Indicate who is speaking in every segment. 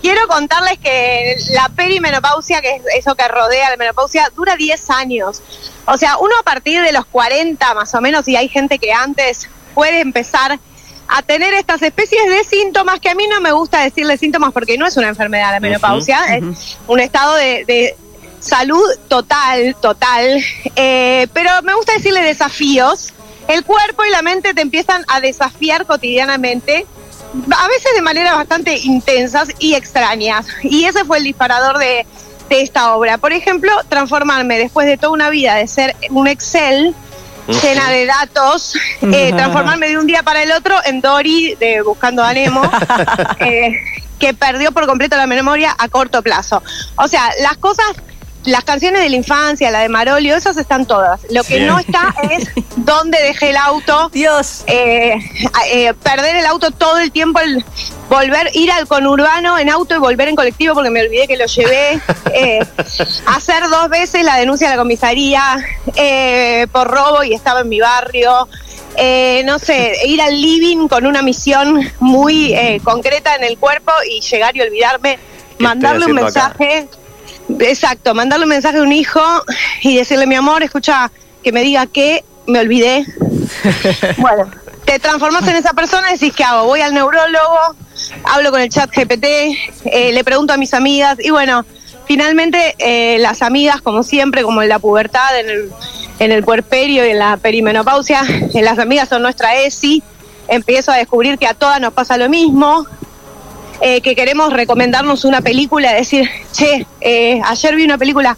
Speaker 1: quiero contarles que la perimenopausia, que es eso que rodea la menopausia, dura 10 años. O sea, uno a partir de los 40 más o menos, y hay gente que antes puede empezar a tener estas especies de síntomas, que a mí no me gusta decirle síntomas porque no es una enfermedad la menopausia, es un estado de salud total, pero me gusta decirle desafíos. El cuerpo y la mente te empiezan a desafiar cotidianamente, a veces de manera bastante intensas y extrañas, y ese fue el disparador de esta obra. Por ejemplo, transformarme después de toda una vida de ser un Excel llena de datos, transformarme de un día para el otro en Dory de Buscando a Nemo, que perdió por completo la memoria a corto plazo. O sea, las canciones de la infancia, la de Marolio, esas están todas. Lo que no está es dónde dejé el auto.
Speaker 2: Dios.
Speaker 1: Perder el auto todo el tiempo, ir al conurbano en auto y volver en colectivo porque me olvidé que lo llevé. Hacer 2 veces la denuncia a la comisaría por robo y estaba en mi barrio. No sé, ir al living con una misión muy concreta en el cuerpo y llegar y olvidarme, mandarle un mensaje. Acá? Exacto, mandarle un mensaje a un hijo y decirle, mi amor, escucha, que me diga que me olvidé. Bueno, te transformas en esa persona y decís, ¿qué hago? Voy al neurólogo, hablo con el chat GPT, le pregunto a mis amigas y bueno, finalmente las amigas, como siempre, como en la pubertad, en el puerperio y en la perimenopausia, las amigas son nuestra ESI, empiezo a descubrir que a todas nos pasa lo mismo. Que queremos recomendarnos una película, decir, che, ayer vi una película,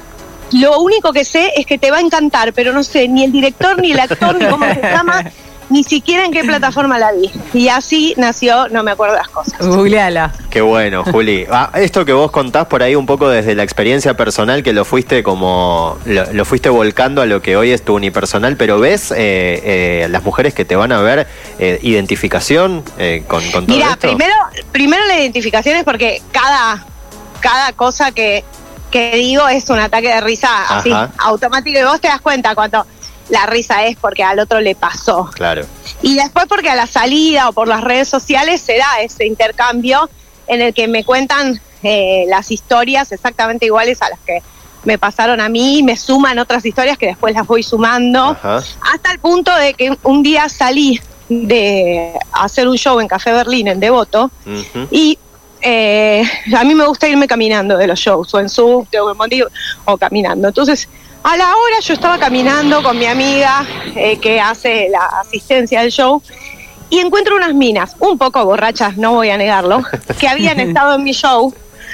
Speaker 1: lo único que sé es que te va a encantar, pero no sé ni el director, ni el actor, ni cómo se llama, ni siquiera en qué plataforma la vi. Y así nació No me acuerdo las cosas.
Speaker 2: Googleala.
Speaker 3: Qué bueno, Juli. Esto que vos contás por ahí un poco desde la experiencia personal, que lo fuiste lo fuiste volcando a lo que hoy es tu unipersonal, pero ves las mujeres que te van a ver identificación con todo
Speaker 1: Mira,
Speaker 3: esto.
Speaker 1: primero la identificación es porque cada cosa que digo es un ataque de risa así, automático, y vos te das cuenta cuando la risa es porque al otro le pasó.
Speaker 3: Claro.
Speaker 1: Y después porque a la salida o por las redes sociales se da ese intercambio en el que me cuentan las historias exactamente iguales a las que me pasaron a mí, me suman otras historias que después las voy sumando, hasta el punto de que un día salí de hacer un show en Café Berlín, en Devoto, y a mí me gusta irme caminando de los shows, o en subte, o en bondi, o caminando. Entonces, a la hora yo estaba caminando con mi amiga que hace la asistencia del show y encuentro unas minas, un poco borrachas, no voy a negarlo, que habían estado en mi show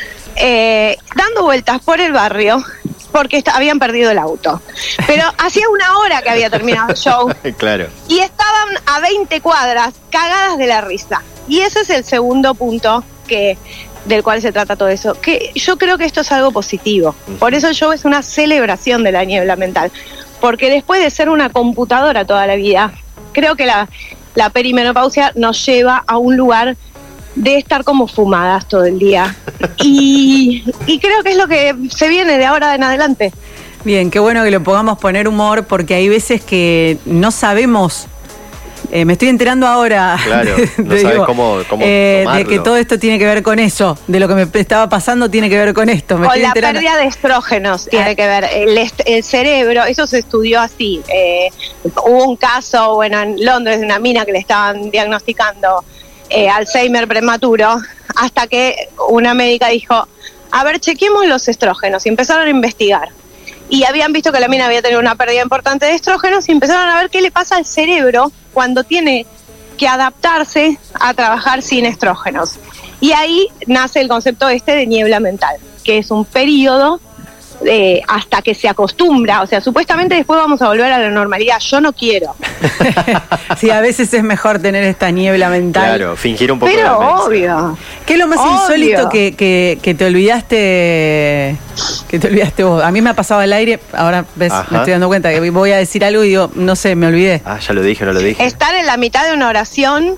Speaker 1: dando vueltas por el barrio porque habían perdido el auto. Pero hacía 1 hora que había terminado el show.
Speaker 3: Claro.
Speaker 1: Y estaban a 20 cuadras cagadas de la risa. Y ese es el segundo punto del cual se trata todo eso, que yo creo que esto es algo positivo. Por eso el show es una celebración de la niebla mental, porque después de ser una computadora toda la vida, creo que la perimenopausia nos lleva a un lugar de estar como fumadas todo el día, y creo que es lo que se viene de ahora en adelante.
Speaker 2: Bien, qué bueno que le podamos poner humor, porque hay veces que no sabemos. Me estoy enterando ahora.
Speaker 3: Claro, no sabes cómo
Speaker 2: de que todo esto tiene que ver con eso, de lo que me estaba pasando tiene que ver con esto.
Speaker 1: Con la pérdida de estrógenos tiene que ver. El cerebro, eso se estudió así. Hubo un caso, bueno, en Londres, de una mina que le estaban diagnosticando Alzheimer prematuro, hasta que una médica dijo, a ver, chequemos los estrógenos, y empezaron a investigar. Y habían visto que la mina había tenido una pérdida importante de estrógenos y empezaron a ver qué le pasa al cerebro cuando tiene que adaptarse a trabajar sin estrógenos. Y ahí nace el concepto de niebla mental, que es un periodo hasta que se acostumbra. O sea, supuestamente después vamos a volver a la normalidad. Yo no quiero.
Speaker 2: Sí, a veces es mejor tener esta niebla mental.
Speaker 3: Claro, fingir un poco.
Speaker 1: Pero obvio.
Speaker 2: ¿Qué es lo más insólito que te olvidaste? Que te olvidaste vos. A mí me ha pasado al aire, ahora ves, me estoy dando cuenta que voy a decir algo y digo, no sé, me olvidé.
Speaker 3: Ya lo dije, no lo dije.
Speaker 1: Estar en la mitad de una oración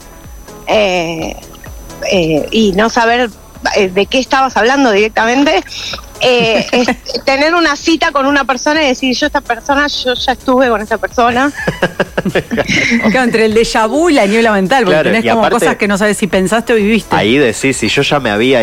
Speaker 1: y no saber de qué estabas hablando directamente, es tener una cita con una persona y decir, yo ya estuve con esta persona.
Speaker 2: Claro, entre el déjà vu y la niebla mental, porque tenés como cosas que no sabes si pensaste o viviste.
Speaker 3: Ahí decís, si yo ya me había